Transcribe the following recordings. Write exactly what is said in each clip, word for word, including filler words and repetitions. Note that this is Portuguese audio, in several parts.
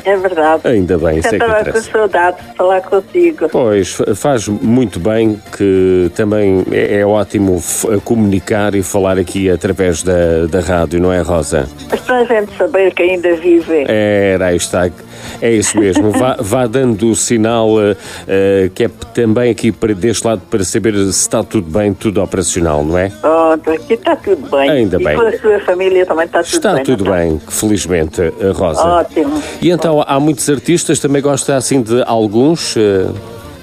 É verdade. Ainda bem, isso é que estava com interessa. saudade de falar contigo. Pois, faz muito bem, que também é, é ótimo f- comunicar e falar aqui através da, da rádio, não é, Rosa? Mas para a gente saber que ainda vive. Era, aí está. É isso mesmo. Vá, vá dando o sinal uh, uh, que é também aqui para, deste lado para saber se está tudo bem, tudo operacional, não é? Pronto, aqui está tudo bem. Ainda e bem. com a sua família também está tudo Está bem. tudo não está? bem, felizmente, uh, Rosa. Ótimo. E então, há muitos artistas, também gosta assim de alguns? Uh...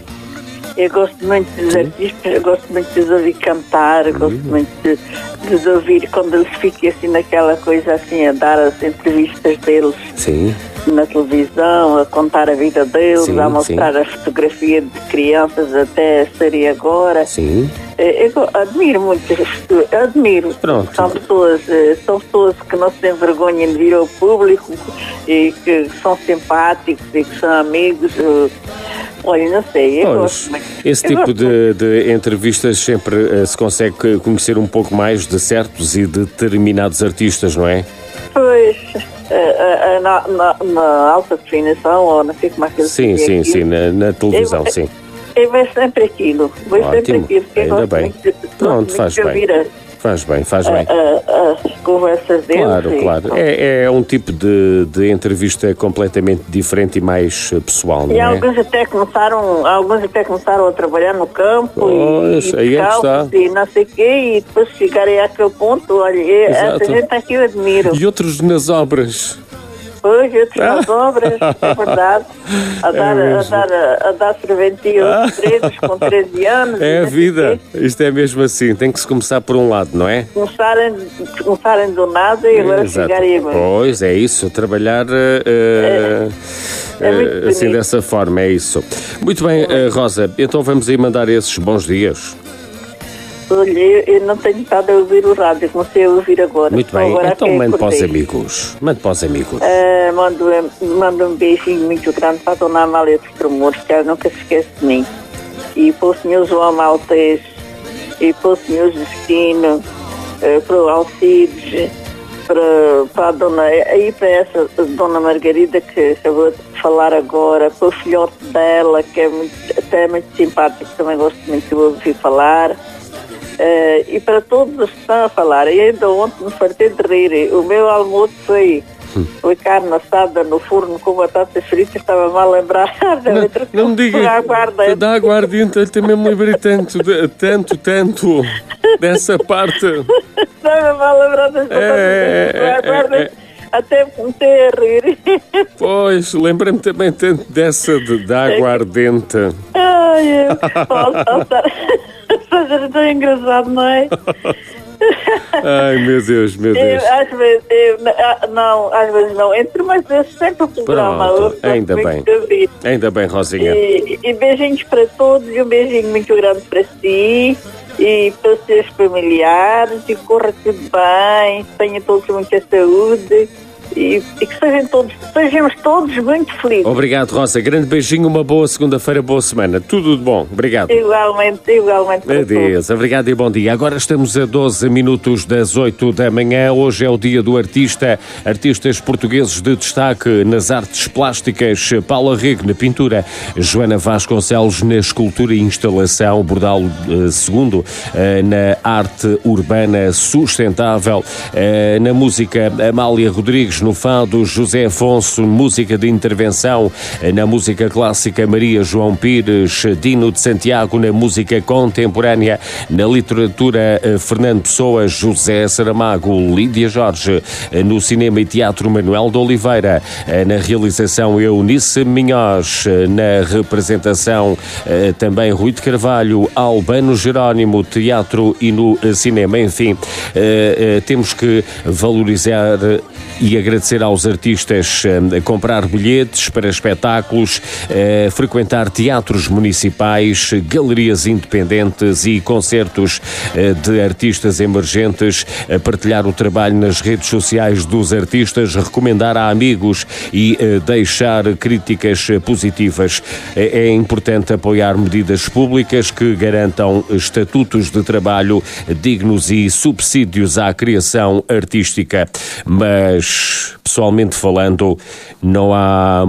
Eu gosto muito dos artistas, eu gosto muito de os ouvir cantar, eu gosto Uhum. muito de, de os ouvir quando eles ficam assim naquela coisa assim, a dar as entrevistas deles Sim. na televisão, a contar a vida deles, Sim, a mostrar sim. a fotografia de crianças até serem agora. Sim. Eh, Eu go- admiro muito, isto, eu admiro. Pronto. São pessoas, eh, são pessoas que não se têm vergonha de vir ao público e que são simpáticos e que são amigos. eh, Olha, não sei, eu Pois, gosto muito. esse Eu tipo gosto de, de entrevistas sempre eh, se consegue conhecer um pouco mais de certos e determinados artistas, não é? Pois, eh, eh, na, na, na alta definição, ou não sei como é que eles Sim, dizem sim, aquilo, sim, na, na televisão, Eu- sim. eu vejo sempre aquilo, vejo sempre Ótimo, aquilo, porque eu ainda gosto bem. muito de, Pronto, gosto faz muito de bem. ouvir a- Faz bem, faz bem. a- a- as conversas deles. Claro, e- claro. É, é um tipo de, de entrevista completamente diferente e mais eh, pessoal, não E é? alguns até começaram, alguns até começaram a trabalhar no campo Pois, e, e aí é que descalços está. e não sei o quê, e depois chegarem àquele ponto, olha, é- essa Exato. gente aqui eu admiro. E outros nas obras. Pois, outros nas obras, é verdade, a dar, a mesmo. dar, a dar serventia aos presos com treze anos. É e a não sei vida. quê. Isto é mesmo assim. Tem que se começar por um lado, não é? Começarem, começarem do nada e agora Exato. chegarem a bem. Pois, é isso. Trabalhar eh, eh, É muito eh, assim bonito. dessa forma, é isso. Muito bem, eh, Rosa. Então vamos aí mandar esses bons dias. Olha, eu, eu não tenho estado a ouvir o rádio, comecei a ouvir agora. Muito Só bem. agora Então é que mande para os acordei. amigos. Mande para os amigos. Uh, mando, mando um beijinho muito grande para a dona Amália dos Tremores, que ela nunca se esquece de mim. E para o senhor João Maltês, e para o senhor Justino, uh, para o Alcides, para, para a dona, aí para essa dona Margarida que acabou de falar agora, para o filhote dela, que é muito, até muito simpático, também gosto muito de ouvir falar. Uh, e para todos os que estão a falar, e ainda ontem me fartei de rir. O meu almoço foi, foi carne assada no forno com batatas fritas, estava mal a lembrar da Não, outra não me diga. aguardente. Da aguardente, eu também me lembrei tanto, de- tanto, tanto dessa parte. Estava mal a lembrar das batatas É, fritas, é, aguardente. é, Até me comecei a rir. Pois, lembrei-me também tanto dessa de, da aguardente. Ai, eu posso estar a fazer tão engraçado, não é? Ai, meu Deus, meu Eu, Deus. às vezes, eu, ah, não, às vezes não. Entre umas vezes sempre o programa. Pronto, eu gosto ainda muito bem. de ouvir. Ainda bem, Rosinha. E, e beijinhos para todos e um beijinho muito grande para si e para os seus familiares e corra tudo bem, tenham todos muita saúde e, e que sejam todos, sejamos todos muito felizes. Obrigado, Rosa. Grande beijinho, uma boa segunda-feira, boa semana. Tudo de bom. Obrigado. Igualmente, igualmente para todos. Adeus, obrigado e bom dia. Agora estamos a doze minutos das oito da manhã. Hoje é o dia do artista. Artistas portugueses de destaque nas artes plásticas. Paula Rego na pintura, Joana Vasconcelos na escultura e instalação, Bordalo eh, segundo eh, na arte urbana sustentável, eh, na música Amália Rodrigues, no fado José Afonso, música de intervenção, eh, na música clássica Maria João Pires, Dino de Santiago, na música contemporânea, na literatura eh, Fernando Pessoa, José Saramago, Lídia Jorge, eh, no cinema e teatro Manuel de Oliveira, eh, na realização Eunice Minhoz, eh, na representação eh, também Rui de Carvalho, Albano Jerónimo, teatro e no eh, cinema. Enfim, eh, eh, temos que valorizar eh, e agradecer aos artistas eh, comprar bilhetes para espetáculos, eh, frequentar teatros municipais, galerias independentes e concertos eh, de artistas emergentes, eh, partilhar o trabalho nas redes sociais dos artistas, recomendar a amigos e eh, deixar críticas eh, positivas. É, é importante apoiar medidas públicas que garantam estatutos de trabalho dignos e subsídios à criação artística. Mas, pessoalmente falando, não há